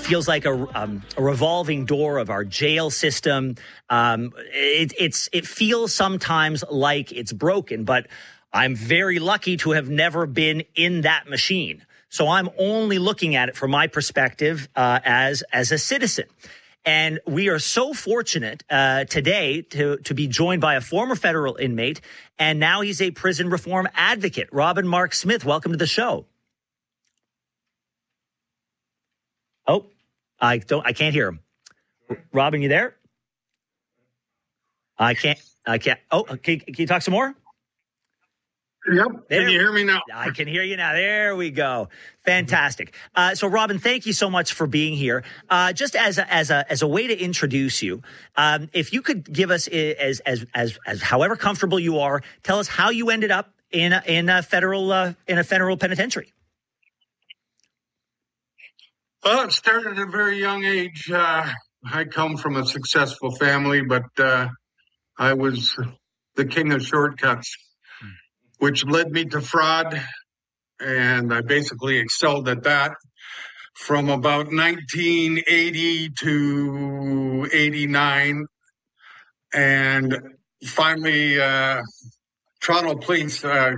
feels like a revolving door of our jail system. It feels sometimes like it's broken, but I'm very lucky to have never been in that machine. So I'm only looking at it from my perspective as a citizen. And we are so fortunate today to be joined by a former federal inmate, and now he's a prison reform advocate. Robin Mark Smith, welcome to the show. Oh, I can't hear him. Robin, you there? I can't. Oh, can you talk some more? Yep. Can you hear me now? I can hear you now. There we go. Fantastic. So, Robin, thank you so much for being here. Just as a way to introduce you, if you could give us, as however comfortable you are, tell us how you ended up in a federal penitentiary. Well, it started at a very young age. I come from a successful family, but I was the king of shortcuts, which led me to fraud, and I basically excelled at that from about 1980 to 89. And finally, Toronto Police,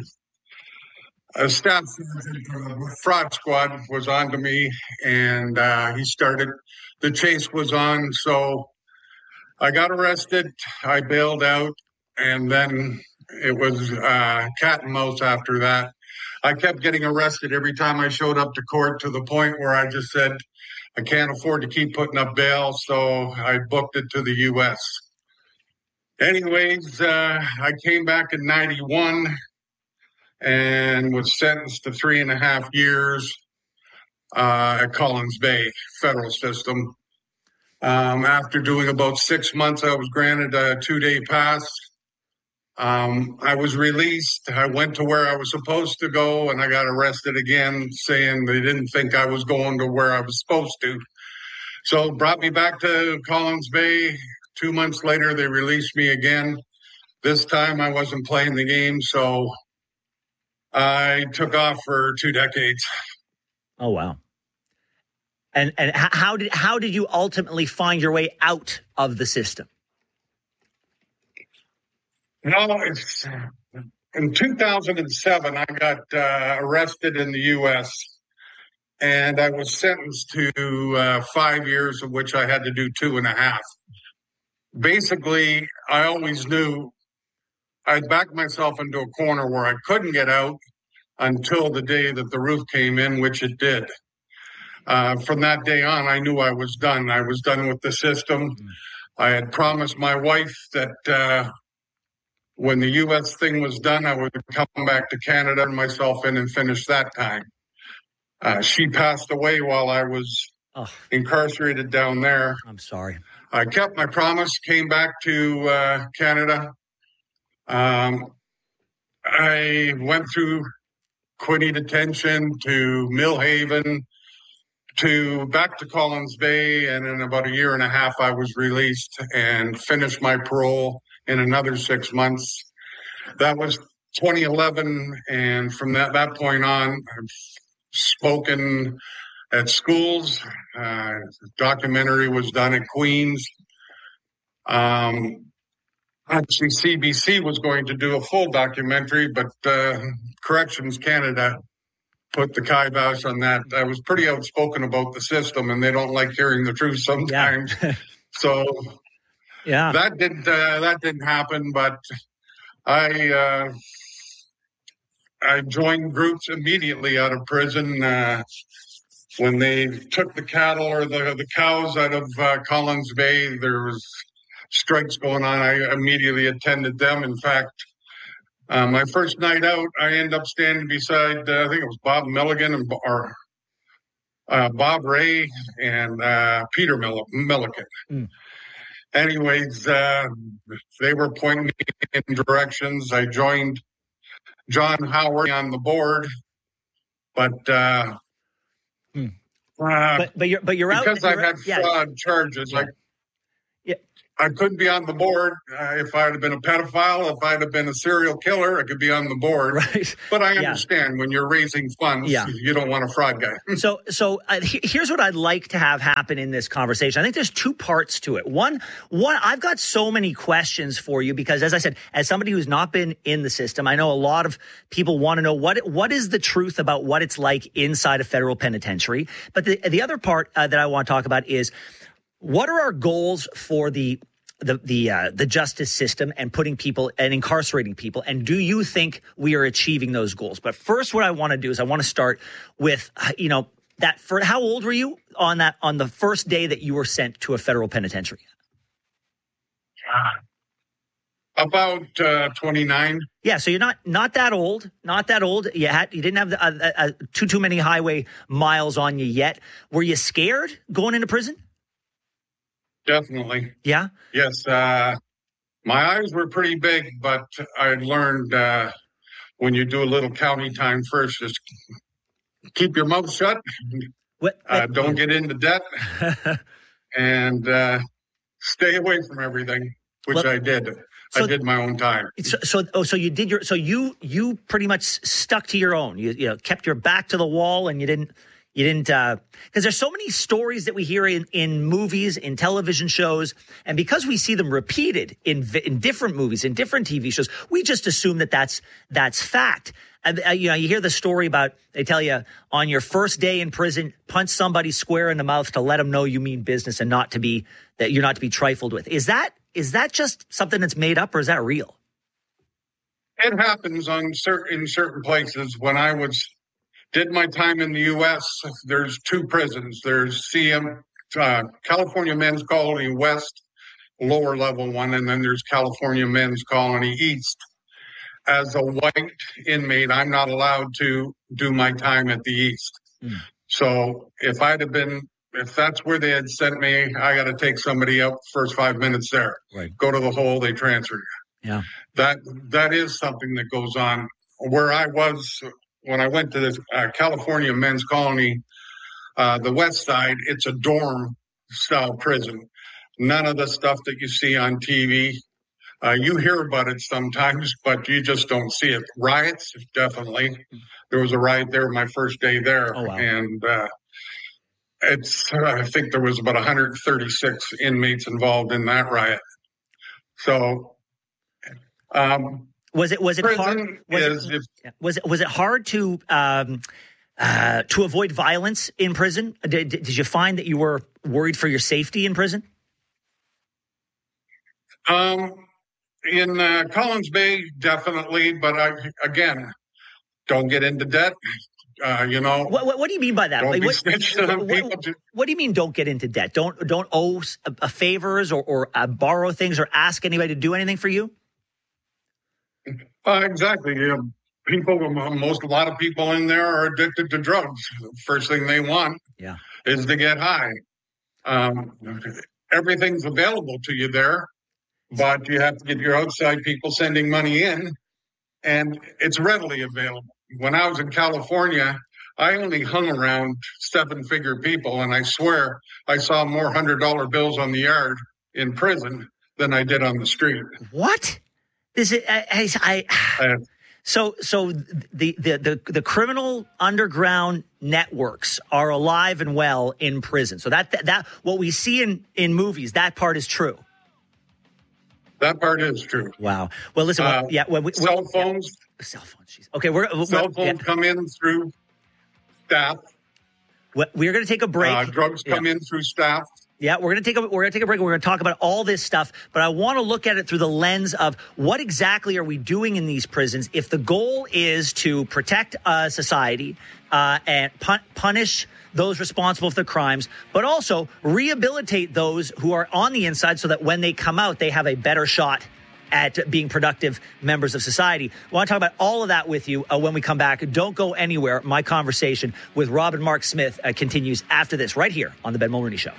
a staff fraud squad was on to me, and the chase was on. So I got arrested, I bailed out, and then it was cat and mouse after that. I kept getting arrested every time I showed up to court, to the point where I just said, I can't afford to keep putting up bail, so I booked it to the U.S. Anyways, I came back in 91 and was sentenced to 3.5 years at Collins Bay Federal System. After doing about 6 months, I was granted a 2-day pass. I was released. I went to where I was supposed to go, and I got arrested again, saying they didn't think I was going to where I was supposed to. So brought me back to Collins Bay. 2 months later, they released me again. This time I wasn't playing the game, so I took off for 2 decades. Oh, wow. And how did you ultimately find your way out of the system? No, in 2007, I got arrested in the U.S., and I was sentenced to 5 years, of which I had to do 2.5. Basically, I always knew I'd backed myself into a corner where I couldn't get out until the day that the roof came in, which it did. From that day on, I knew I was done. I was done with the system. I had promised my wife that when the U.S. thing was done, I would come back to Canada and myself in and finish that time. She passed away while I was incarcerated down there. I'm sorry. I kept my promise, came back to Canada. I went through Quinte detention to Millhaven to back to Collins Bay, and in about 1.5 years, I was released and finished my parole in another 6 months. That was 2011, and from that point on, I've spoken at schools. Documentary was done at Queen's. Actually, CBC was going to do a full documentary, but Corrections Canada put the kibosh on that. I was pretty outspoken about the system, and they don't like hearing the truth sometimes. Yeah. So yeah, that didn't happen. But I joined groups immediately out of prison when they took the cattle or the cows out of Collins Bay. There was strikes going on. I immediately attended them. In fact, my first night out, I ended up standing beside, I think it was Bob Milligan or Bob Ray and Peter Milligan. Anyways, they were pointing me in directions. I joined John Howard on the board, but you're out because I've had fraud charges. Yeah. I could be on the board if I had been a pedophile. If I'd have been a serial killer, I could be on the board. Right. But I understand when you're raising funds, you don't want a fraud guy. So here's what I'd like to have happen in this conversation. I think there's two parts to it. One, I've got so many questions for you because, as I said, as somebody who's not been in the system, I know a lot of people want to know what is the truth about what it's like inside a federal penitentiary. But the other part that I want to talk about is, what are our goals for the justice system and putting people and incarcerating people? And do you think we are achieving those goals? But first, what I want to do is I want to start with, how old were you on the first day that you were sent to a federal penitentiary? About 29. Yeah, so you're not that old. Not that old. You didn't have too many highway miles on you yet. Were you scared going into prison? Definitely. Yeah? Yes. My eyes were pretty big, but I learned when you do a little county time first, just keep your mouth shut. Don't get into debt and stay away from everything, which I did. I did my own time. So you did you pretty much stuck to your own. You kept your back to the wall and you didn't, because there's so many stories that we hear in movies, in television shows, and because we see them repeated in different movies, in different TV shows, we just assume that that's fact. You hear the story about, they tell you on your first day in prison, punch somebody square in the mouth to let them know you mean business and that you're not to be trifled with. Is that just something that's made up, or is that real? It happens in certain places. When I did my time in the U.S., there's two prisons. There's California Men's Colony West, lower level one, and then there's California Men's Colony East. As a white inmate, I'm not allowed to do my time at the East. Mm. So if that's where they had sent me, I got to take somebody out first 5 minutes there. Right. Go to the hole, they transfer you. Yeah. That is something that goes on. Where I was when I went to this California Men's Colony, the West Side, it's a dorm-style prison. None of the stuff that you see on TV. You hear about it sometimes, but you just don't see it. Riots, definitely. There was a riot there my first day there. Oh, wow. And I think there was about 136 inmates involved in that riot. So, was it hard? Was it hard to avoid violence in prison? Did you find that you were worried for your safety in prison? In Collins Bay, definitely, but again, don't get into debt. What do you mean by that? Don't be snitching on people. What do you mean don't get into debt? Don't owe favors or borrow things or ask anybody to do anything for you? Exactly. A lot of people in there are addicted to drugs. The first thing they want is to get high. Everything's available to you there, but you have to get your outside people sending money in, and it's readily available. When I was in California, I only hung around 7-figure people, and I swear I saw more $100 bills on the yard in prison than I did on the street. What? So the criminal underground networks are alive and well in prison. So that what we see in movies, that part is true. That part is true. Wow. Well, listen. Cell phones. Cell phones. Geez. Okay, cell phones come in through staff. We're going to take a break. Drugs come in through staff. Yeah, we're going to take a break. We're going to talk about all this stuff, but I want to look at it through the lens of what exactly are we doing in these prisons? If the goal is to protect society and punish those responsible for the crimes, but also rehabilitate those who are on the inside so that when they come out, they have a better shot at being productive members of society. I want to talk about all of that with you when we come back. Don't go anywhere. My conversation with Rob and Mark Smith continues after this, right here on The Ben Mulroney Show.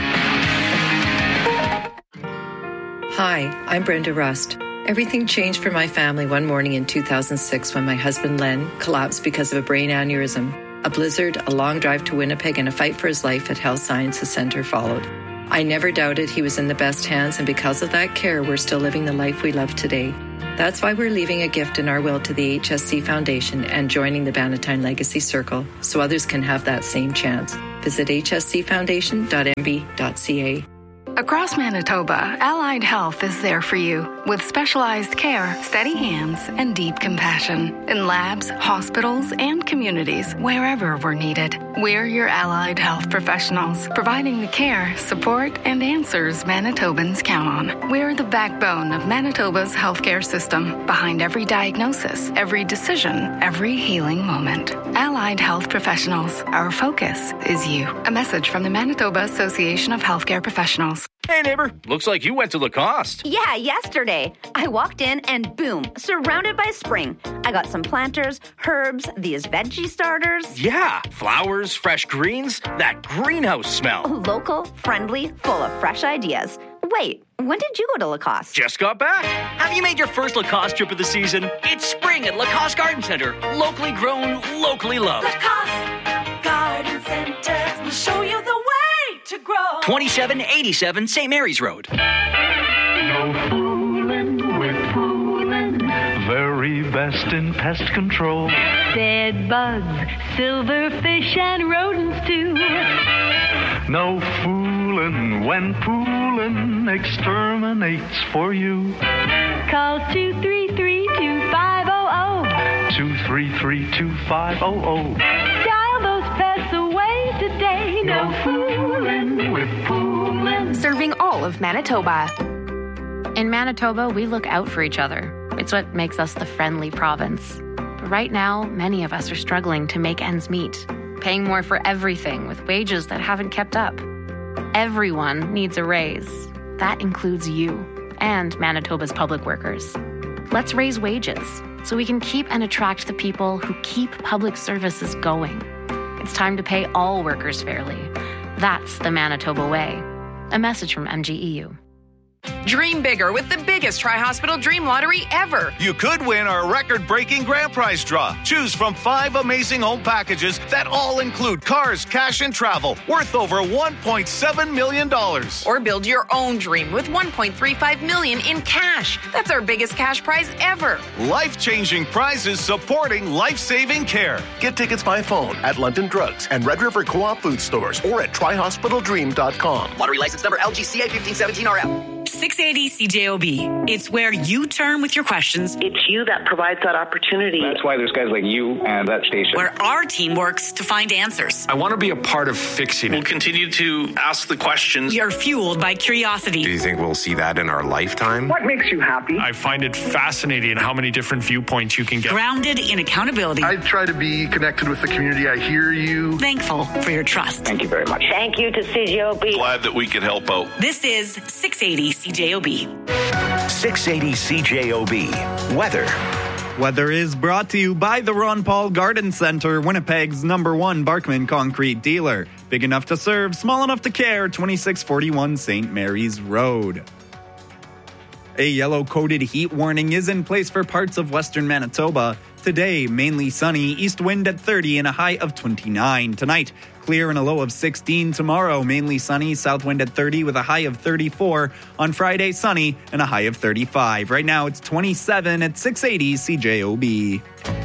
Hi, I'm Brenda Rust. Everything changed for my family one morning in 2006 when my husband Len collapsed because of a brain aneurysm. A blizzard, a long drive to Winnipeg, and a fight for his life at Health Sciences Centre followed. I never doubted he was in the best hands, and because of that care, we're still living the life we love today. That's why we're leaving a gift in our will to the HSC Foundation and joining the Bannatyne Legacy Circle so others can have that same chance. Visit hscfoundation.mb.ca. Across Manitoba, Allied Health is there for you with specialized care, steady hands, and deep compassion in labs, hospitals, and communities wherever we're needed. We're your Allied Health professionals, providing the care, support, and answers Manitobans count on. We're the backbone of Manitoba's healthcare system, behind every diagnosis, every decision, every healing moment. Allied Health professionals, our focus is you. A message from the Manitoba Association of Healthcare Professionals. Hey, neighbor. Looks like you went to Lacoste. Yeah, yesterday. I walked in and boom, surrounded by spring. I got some planters, herbs, these veggie starters. Yeah, flowers, fresh greens, that greenhouse smell. Local, friendly, full of fresh ideas. Wait, when did you go to Lacoste? Just got back. Have you made your first Lacoste trip of the season? It's spring at Lacoste Garden Center. Locally grown, locally loved. Lacoste Garden Center will show you the way to grow. 2787 St. Mary's Road. No fooling with fooling. Very best in pest control. Bed bugs, silverfish, and rodents too. No fooling when pooling exterminates for you. Call 233-2500. 233-2500. Dial those pests away today. No fooling with fooling. Serving all of Manitoba. In Manitoba, we look out for each other. It's what makes us the friendly province. But right now, many of us are struggling to make ends meet, paying more for everything with wages that haven't kept up. Everyone needs a raise. That includes you and Manitoba's public workers. Let's raise wages so we can keep and attract the people who keep public services going. It's time to pay all workers fairly. That's the Manitoba way. A message from MGEU. Dream bigger with the biggest Tri-Hospital Dream Lottery ever. You could win our record-breaking grand prize draw. Choose from 5 amazing home packages that all include cars, cash, and travel worth over $1.7 million. Or build your own dream with $1.35 million in cash. That's our biggest cash prize ever. Life-changing prizes supporting life-saving care. Get tickets by phone at London Drugs and Red River Co-op food stores or at TriHospitalDream.com. Lottery license number LGCA 1517RF. 680 CJOB. It's where you turn with your questions. It's you that provides that opportunity. That's why there's guys like you and that station. Where our team works to find answers. I want to be a part of fixing it. We'll continue to ask the questions. We are fueled by curiosity. Do you think we'll see that in our lifetime? What makes you happy? I find it fascinating how many different viewpoints you can get. Grounded in accountability. I try to be connected with the community. I hear you. Thankful for your trust. Thank you very much. Thank you to CJOB. Glad that we could help out. This is 680 CJOB. 680 CJOB. Weather. Weather is brought to you by the Ron Paul Garden Center, Winnipeg's #1 Barkman concrete dealer. Big enough to serve, small enough to care, 2641 St. Mary's Road. A yellow-coated heat warning is in place for parts of western Manitoba. Today, mainly sunny, east wind at 30 and a high of 29. Tonight, clear and a low of 16. Tomorrow, mainly sunny, south wind at 30 with a high of 34. On Friday, sunny and a high of 35. Right now, it's 27 at 680 CJOB.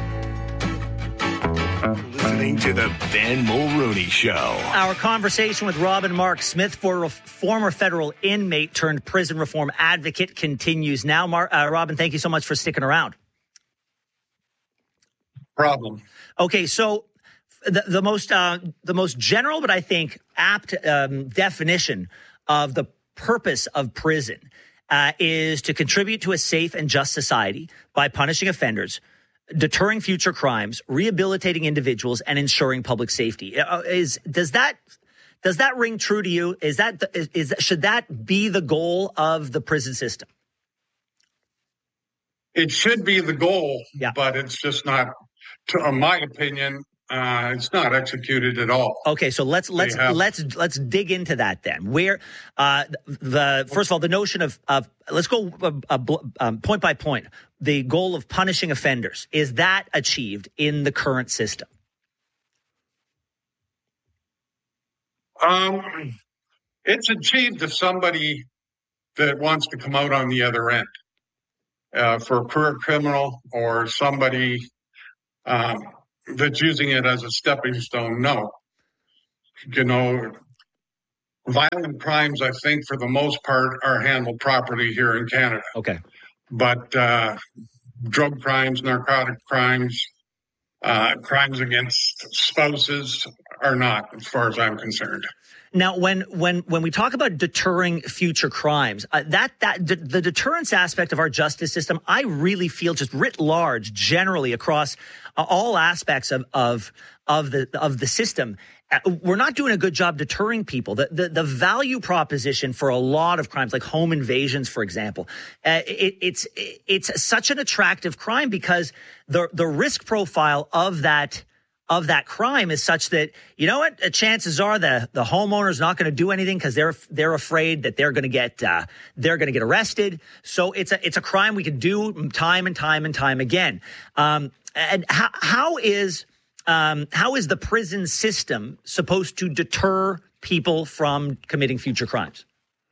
Listening to the Ben Mulrooney Show. Our conversation with Robin Mark Smith, former federal inmate turned prison reform advocate, continues now. Robin, thank you so much for sticking around. Problem. Okay, so the most general, but I think apt definition of the purpose of prison is to contribute to a safe and just society by punishing offenders, deterring future crimes, rehabilitating individuals, and ensuring public safety. Does that ring true to you? Should that be the goal of the prison system? It should be the goal, but it's just not. In my opinion, it's not executed at all. Okay, so let's dig into that then. Where first of all, the notion of let's go point by point. The goal of punishing offenders, is that achieved in the current system? it's achieved to somebody that wants to come out on the other end. For a career criminal or somebody that's using it as a stepping stone, no. Violent crimes, I think, for the most part, are handled properly here in Canada. Okay. But drug crimes, narcotic crimes, crimes against spouses are not, as far as I'm concerned. Now, when we talk about deterring future crimes, the deterrence aspect of our justice system, I really feel just writ large, generally across all aspects of the system, we're not doing a good job deterring people. The value proposition for a lot of crimes, like home invasions, for example, it's such an attractive crime because the risk profile of that crime is such that, you know what, chances are the homeowner's not going to do anything because they're afraid that they're going to get arrested. So it's a crime we can do time and time and time again. And how is the prison system supposed to deter people from committing future crimes?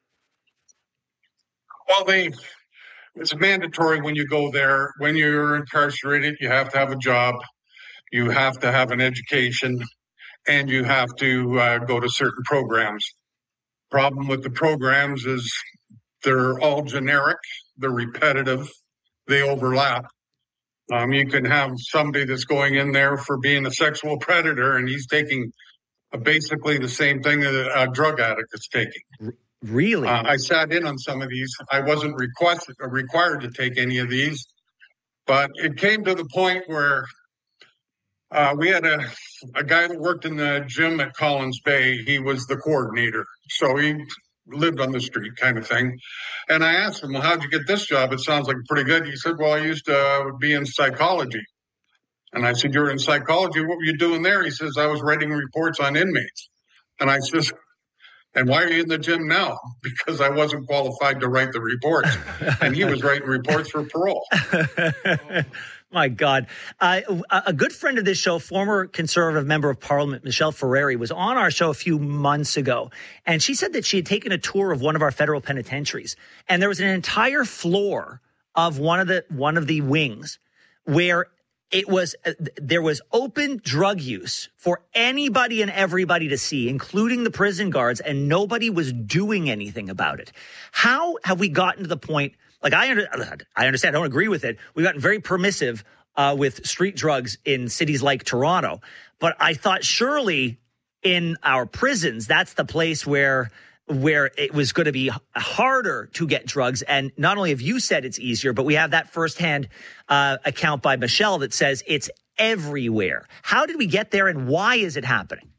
Well, it's mandatory when you go there. When you're incarcerated, you have to have a job. You have to have an education, and you have to go to certain programs. Problem with the programs is they're all generic, they're repetitive, they overlap. You can have somebody that's going in there for being a sexual predator, and he's taking basically the same thing that a drug addict is taking. Really? I sat in on some of these. I wasn't required to take any of these, but it came to the point where we had a guy that worked in the gym at Collins Bay. He was the coordinator. So he lived on the street kind of thing. And I asked him, well, how'd you get this job? It sounds like pretty good. He said, well, I used to be in psychology. And I said, you're in psychology? What were you doing there? He says, I was writing reports on inmates. And I said, and why are you in the gym now? Because I wasn't qualified to write the reports. And he was writing reports for parole. My God. A good friend of this show, former Conservative Member of Parliament, Michelle Ferreri, was on our show a few months ago. And she said that she had taken a tour of one of our federal penitentiaries. And there was an entire floor of one of the wings where there was open drug use for anybody and everybody to see, including the prison guards, and nobody was doing anything about it. How have we gotten to the point? Like, I understand, I don't agree with it. We've gotten very permissive with street drugs in cities like Toronto. But I thought surely in our prisons, that's the place where it was going to be harder to get drugs. And not only have you said it's easier, but we have that firsthand account by Michelle that says it's everywhere. How did we get there, and why is it happening?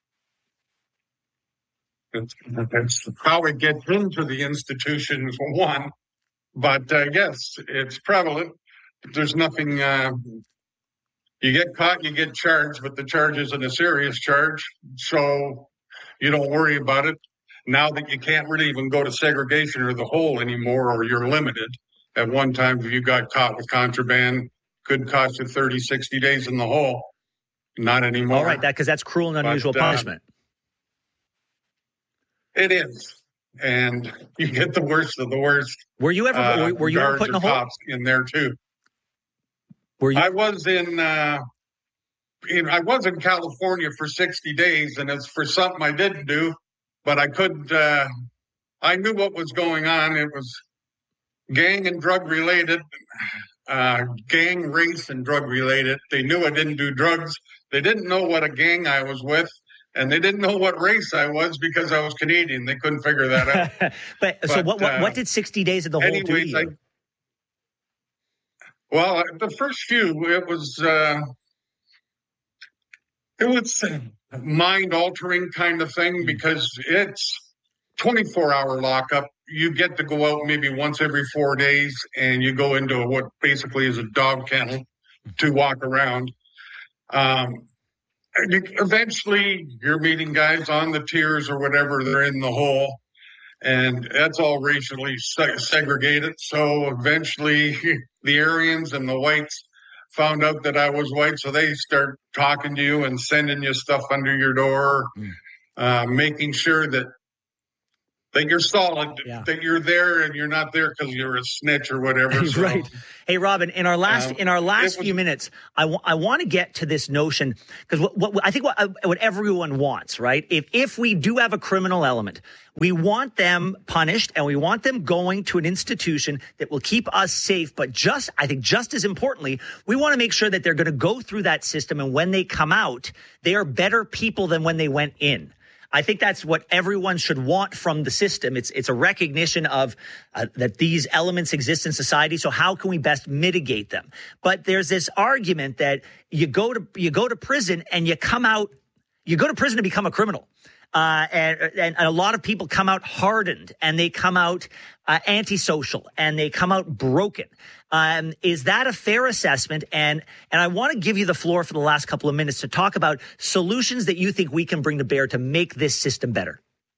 That's how it gets into the institution, for one. But yes, it's prevalent. There's nothing, you get caught, you get charged, but the charge isn't a serious charge. So you don't worry about it. Now that you can't really even go to segregation or the hole anymore, or you're limited. At one time, if you got caught with contraband, could cost you 30, 60 days in the hole. Not anymore. All right, because that's cruel and unusual punishment. It is. And you get the worst of the worst. Were you ever put in a hole? Cops in there too. Were you? I was in California for 60 days, and it's for something I didn't do, but I couldn't. I knew what was going on. It was gang and drug related, gang, race, and drug related. They knew I didn't do drugs. They didn't know what a gang I was with. And they didn't know what race I was because I was Canadian. They couldn't figure that out. So what did 60 days of the hole do to you? Well, the first few, it was mind-altering kind of thing because it's 24-hour lockup. You get to go out maybe once every 4 days, and you go into what basically is a dog kennel to walk around. Eventually, you're meeting guys on the tiers or whatever. They're in the hole, and that's all racially segregated. So eventually, the Aryans and the whites found out that I was white, so they start talking to you and sending you stuff under your door, making sure that that you're solid, that you're there and you're not there because you're a snitch or whatever. So, right. Hey, Robin, in our last few minutes, I want to get to this notion, because what everyone wants, right? If we do have a criminal element, we want them punished and we want them going to an institution that will keep us safe. But I think just as importantly, we want to make sure that they're going to go through that system, and when they come out, they are better people than when they went in. I think that's what everyone should want from the system. It's a recognition of that these elements exist in society. So how can we best mitigate them? But there's this argument that you go to prison and you come out. You go to prison to become a criminal. And a lot of people come out hardened, and they come out antisocial, and they come out broken. Is that a fair assessment? And I want to give you the floor for the last couple of minutes to talk about solutions that you think we can bring to bear to make this system better.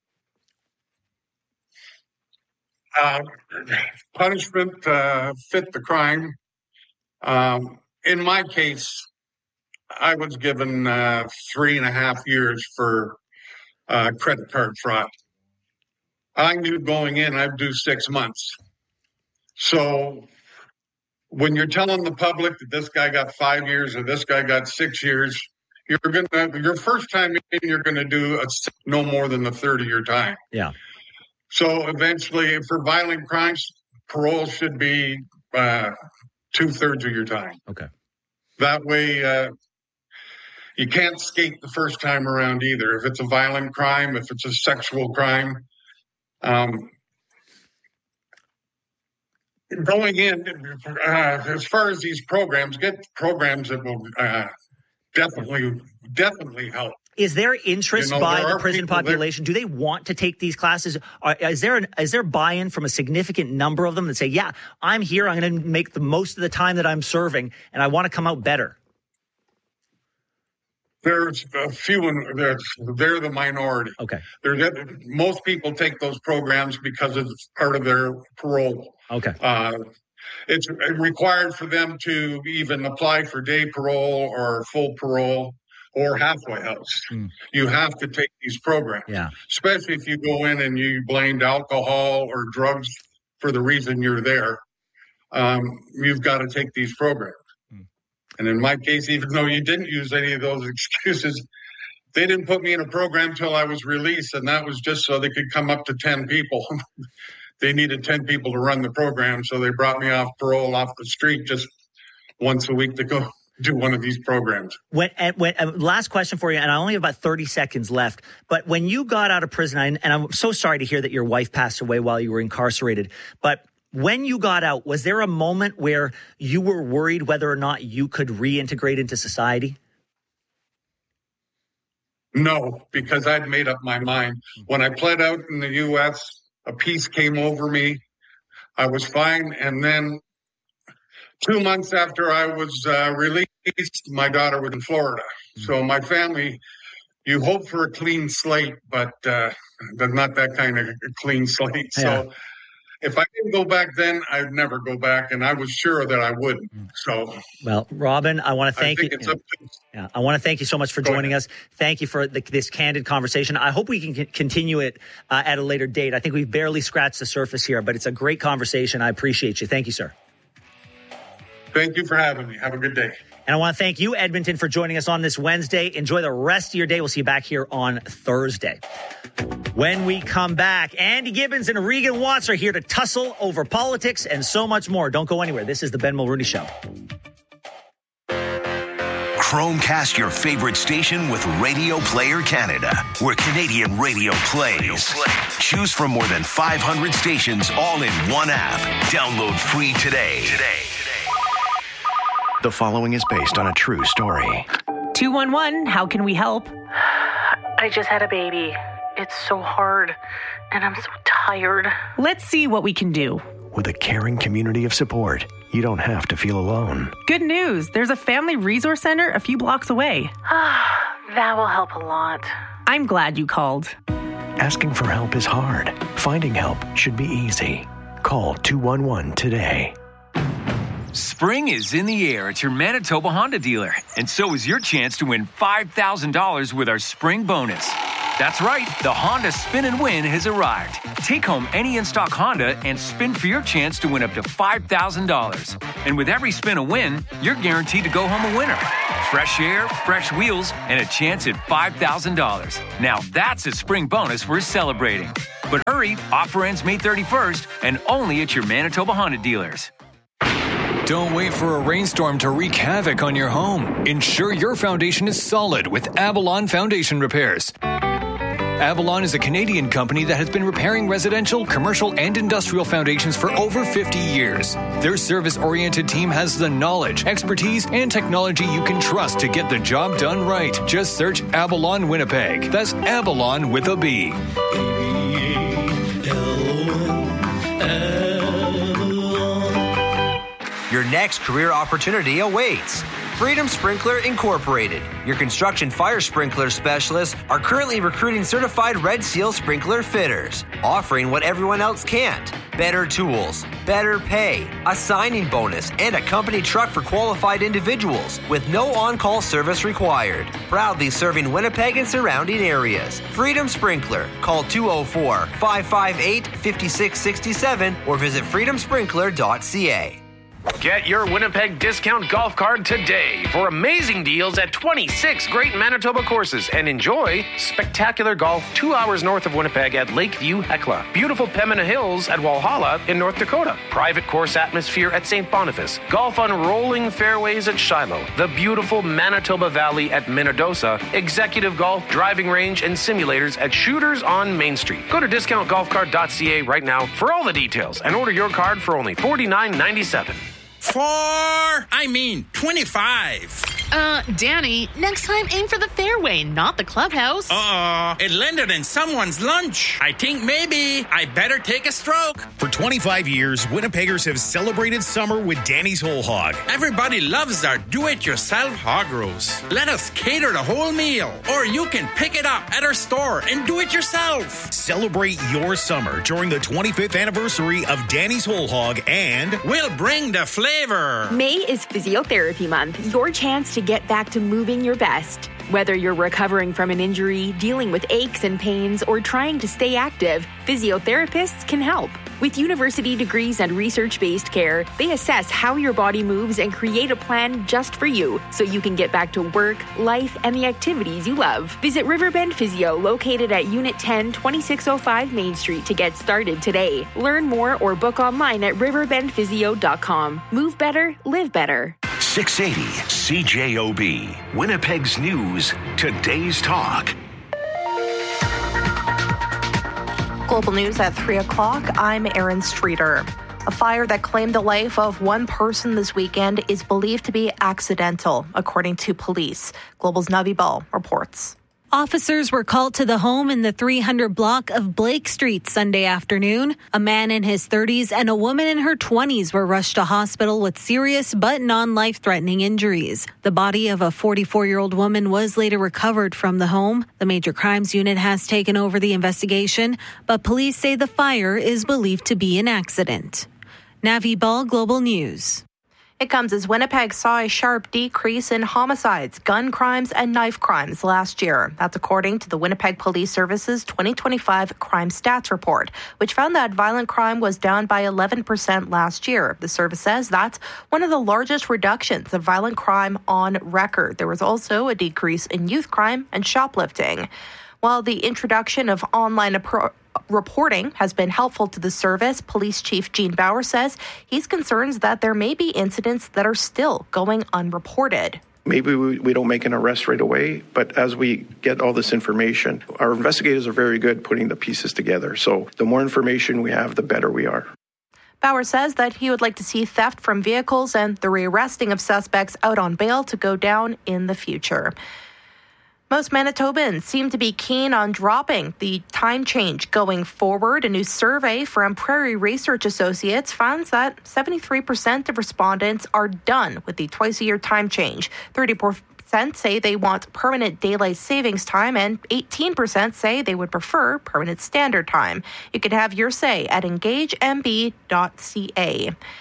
Punishment fit the crime. In my case, I was given 3.5 years for credit card fraud. I knew going in I'd do 6 months. So when you're telling the public that this guy got 5 years or this guy got 6 years, your first time in, you're gonna do no more than the 30-year time. Yeah. So eventually, for violent crimes, parole should be 2/3 of your time. Okay. That way, you can't skate the first time around either. If it's a violent crime, if it's a sexual crime, going in, as far as these programs, get programs that will definitely help. Is there interest by the prison population? Do they want to take these classes? Is there buy-in from a significant number of them that say, yeah, I'm here, I'm going to make the most of the time that I'm serving, and I want to come out better? There's a few, they're the minority. Okay. Most people take those programs because it's part of their parole. Okay. It's required for them to even apply for day parole or full parole or halfway house. You have to take these programs. Yeah. Especially if you go in and you blamed alcohol or drugs for the reason you're there. You've got to take these programs. And in my case, even though you didn't use any of those excuses, they didn't put me in a program until I was released, and that was just so they could come up to 10 people. They needed 10 people to run the program, so they brought me off parole off the street just once a week to go do one of these programs. Last question for you, and I only have about 30 seconds left, but when you got out of prison, and I'm so sorry to hear that your wife passed away while you were incarcerated, but when you got out, was there a moment where you were worried whether or not you could reintegrate into society? No, because I'd made up my mind. When I pled out in the U.S., a peace came over me. I was fine. And then 2 months after I was released, my daughter was in Florida. So my family, you hope for a clean slate, but not that kind of clean slate. So if I didn't go back then, I'd never go back, and I was sure that I wouldn't. So, well, Robin, I want to thank you. I want to thank you so much for joining us. Thank you for this candid conversation. I hope we can continue it at a later date. I think we've barely scratched the surface here, but it's a great conversation. I appreciate you. Thank you, sir. Thank you for having me. Have a good day. And I want to thank you, Edmonton, for joining us on this Wednesday. Enjoy the rest of your day. We'll see you back here on Thursday. When we come back, Andy Gibbons and Regan Watts are here to tussle over politics and so much more. Don't go anywhere. This is the Ben Mulrooney Show. Chromecast your favorite station with Radio Player Canada, where Canadian radio plays. Choose from more than 500 stations all in one app. Download free today. The following is based on a true story. 211, how can we help? I just had a baby. It's so hard, and I'm so tired. Let's see what we can do. With a caring community of support, you don't have to feel alone. Good news. There's a family resource center a few blocks away. That will help a lot. I'm glad you called. Asking for help is hard. Finding help should be easy. Call 211 today. Spring is in the air at your Manitoba Honda dealer, and so is your chance to win $5,000 with our spring bonus. That's right, the Honda Spin and Win has arrived. Take home any in-stock Honda and spin for your chance to win up to $5,000. And with every spin a win, you're guaranteed to go home a winner. Fresh air, fresh wheels, and a chance at $5,000. Now that's a spring bonus worth celebrating. But hurry, offer ends May 31st and only at your Manitoba Honda dealers. Don't wait for a rainstorm to wreak havoc on your home. Ensure your foundation is solid with Avalon Foundation Repairs. Avalon is a Canadian company that has been repairing residential, commercial, and industrial foundations for over 50 years. Their service-oriented team has the knowledge, expertise, and technology you can trust to get the job done right. Just search Avalon Winnipeg. That's Avalon with a B. Your next career opportunity awaits. Freedom Sprinkler Incorporated, your construction fire sprinkler specialists, are currently recruiting certified Red Seal sprinkler fitters, offering what everyone else can't. Better tools, better pay, a signing bonus, and a company truck for qualified individuals with no on-call service required. Proudly serving Winnipeg and surrounding areas. Freedom Sprinkler. Call 204-558-5667 or visit freedomsprinkler.ca. Get your Winnipeg discount golf card today for amazing deals at 26 great Manitoba courses and enjoy spectacular golf 2 hours north of Winnipeg at Lakeview Hecla, beautiful Pembina Hills at Walhalla in North Dakota, private course atmosphere at St. Boniface, golf on rolling fairways at Shiloh, the beautiful Manitoba Valley at Minnedosa, executive golf, driving range, and simulators at Shooters on Main Street. Go to discountgolfcard.ca right now for all the details and order your card for only $49.97. 25. Danny, next time aim for the fairway, not the clubhouse. It landed in someone's lunch. I think maybe I better take a stroke. For 25 years, Winnipeggers have celebrated summer with Danny's Whole Hog. Everybody loves our do-it-yourself hog roast. Let us cater the whole meal, or you can pick it up at our store and do it yourself. Celebrate your summer during the 25th anniversary of Danny's Whole Hog, and we'll bring the flavor. May is Physiotherapy Month, your chance to get back to moving your best. Whether you're recovering from an injury, dealing with aches and pains, or trying to stay active, physiotherapists can help. With university degrees and research-based care, they assess how your body moves and create a plan just for you, so you can get back to work, life, and the activities you love. Visit Riverbend Physio, located at Unit 10, 2605 Main Street, to get started today. Learn more or book online at riverbendphysio.com. Move better, live better. 680 CJOB, Winnipeg's news, today's talk. Global news at 3 o'clock. I'm Erin Streeter. A fire that claimed the life of one person this weekend is believed to be accidental, according to police. Global's Navi Ball reports. Officers were called to the home in the 300 block of Blake Street Sunday afternoon. A man in his 30s and a woman in her 20s were rushed to hospital with serious but non-life-threatening injuries. The body of a 44-year-old woman was later recovered from the home. The Major Crimes Unit has taken over the investigation, but police say the fire is believed to be an accident. Navi Ball, Global News. It comes as Winnipeg saw a sharp decrease in homicides, gun crimes, and knife crimes last year. That's according to the Winnipeg Police Service's 2025 Crime Stats Report, which found that violent crime was down by 11% last year. The service says that's one of the largest reductions of violent crime on record. There was also a decrease in youth crime and shoplifting. While the introduction of online reporting has been helpful to the service, Police Chief Gene Bauer says he's concerned that there may be incidents that are still going unreported. Maybe we don't make an arrest right away, but as we get all this information, our investigators are very good putting the pieces together. So the more information we have, the better we are. Bauer says that he would like to see theft from vehicles and the rearresting of suspects out on bail to go down in the future. Most Manitobans seem to be keen on dropping the time change going forward. A new survey from Prairie Research Associates finds that 73% of respondents are done with the twice-a-year time change. 30% say they want permanent daylight savings time, and 18% say they would prefer permanent standard time. You can have your say at engagemb.ca.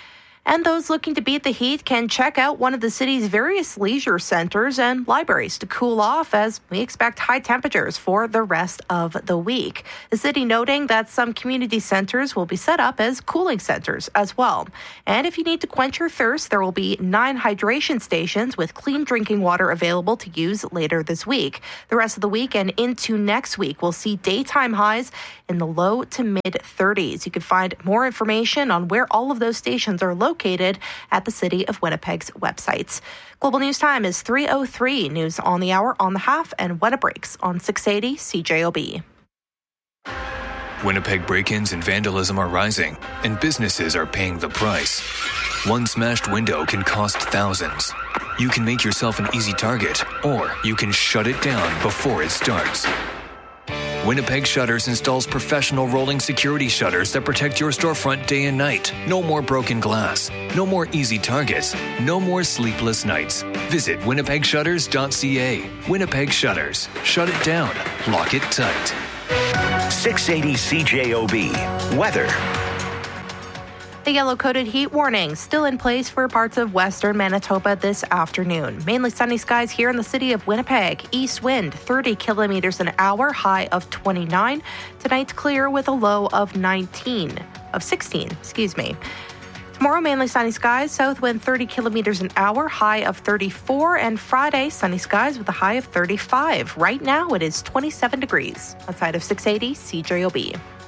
And those looking to beat the heat can check out one of the city's various leisure centers and libraries to cool off, as we expect high temperatures for the rest of the week. The city noting that some community centers will be set up as cooling centers as well. And if you need to quench your thirst, there will be 9 hydration stations with clean drinking water available to use later this week. The rest of the week and into next week, we'll see daytime highs in the low to mid 30s. You can find more information on where all of those stations are located at the City of Winnipeg's websites. Global News Time is 3:03. News on the hour, on the half, and when it breaks on 680 CJOB. Winnipeg break-ins and vandalism are rising, and businesses are paying the price. One smashed window can cost thousands. You can make yourself an easy target, or you can shut it down before it starts. Winnipeg Shutters installs professional rolling security shutters that protect your storefront day and night. No more broken glass. No more easy targets. No more sleepless nights. Visit winnipegshutters.ca. Winnipeg Shutters. Shut it down. Lock it tight. 680 CJOB. Weather. The yellow-coated heat warning still in place for parts of western Manitoba this afternoon. Mainly sunny skies here in the city of Winnipeg. East wind 30 kilometers an hour, high of 29. Tonight's clear with a low of 16. Tomorrow, mainly sunny skies, south wind 30 kilometers an hour, high of 34. And Friday, sunny skies with a high of 35. Right now, it is 27 degrees outside of 680 CJOB.